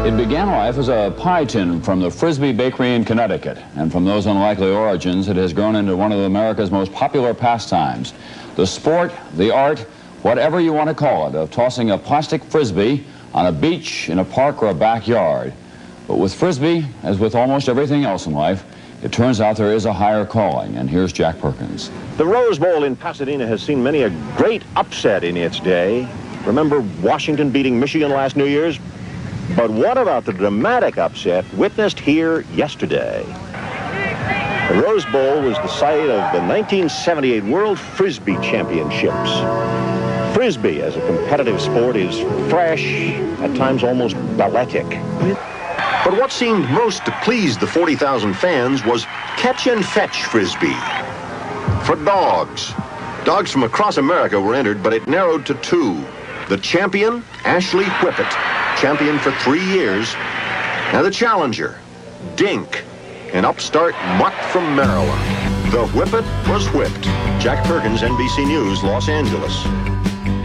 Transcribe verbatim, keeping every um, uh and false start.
It began life as a pie tin from the Frisbee Bakery in Connecticut, and from those unlikely origins, it has grown into one of America's most popular pastimes. The sport, the art, whatever you want to call it, of tossing a plastic Frisbee on a beach, in a park, or a backyard. But with Frisbee, as with almost everything else in life, it turns out there is a higher calling, and here's Jack Perkins. The Rose Bowl in Pasadena has seen many a great upset in its day. Remember Washington beating Michigan last New Year's? But what about the dramatic upset witnessed here yesterday? The Rose Bowl was the site of the nineteen seventy-eight World Frisbee Championships. Frisbee, as a competitive sport, is fresh, at times almost balletic. But what seemed most to please the forty thousand fans was catch and fetch Frisbee. For dogs. Dogs from across America were entered, but it narrowed to two. The champion, Ashley Whippet, champion for three years, and the challenger, Dink, an upstart mutt from Maryland. The Whippet was whipped. Jack Perkins, N B C News, Los Angeles.